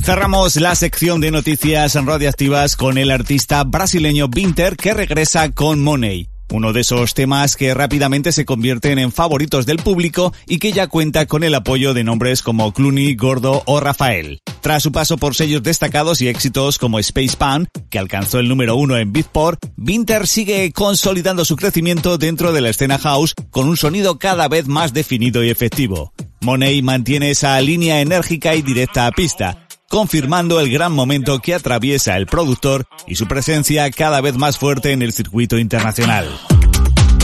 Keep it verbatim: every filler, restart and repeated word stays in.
Cerramos la sección de noticias radioactivas con el artista brasileño Vinter, que regresa con Money. Uno de esos temas que rápidamente se convierten en favoritos del público y que ya cuenta con el apoyo de nombres como Clooney, Gordo o Rafael. Tras su paso por sellos destacados y éxitos como Space Punk, que alcanzó el número uno en Beatport, Vinter sigue consolidando su crecimiento dentro de la escena house con un sonido cada vez más definido y efectivo. Money mantiene esa línea enérgica y directa a pista, confirmando el gran momento que atraviesa el productor y su presencia cada vez más fuerte en el circuito internacional.